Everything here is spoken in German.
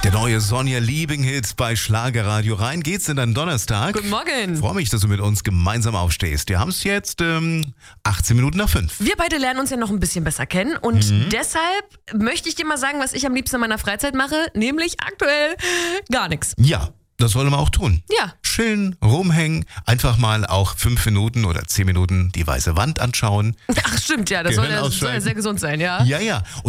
Der neue Sonja Liebing-Hit bei Schlagerradio. Rein geht's in deinen Donnerstag. Guten Morgen. Freue mich, dass du mit uns gemeinsam aufstehst. Wir haben es jetzt 18 Minuten nach 5. Wir beide lernen uns ja noch ein bisschen besser kennen und deshalb möchte ich dir mal sagen, was ich am liebsten in meiner Freizeit mache, nämlich aktuell gar nichts. Ja, das sollen wir auch tun. Ja. Chillen, rumhängen, einfach mal auch 5 Minuten oder 10 Minuten die weiße Wand anschauen. Ach stimmt, ja, das soll Gehirn ja ausschalten. sehr gesund sein, ja. Ja.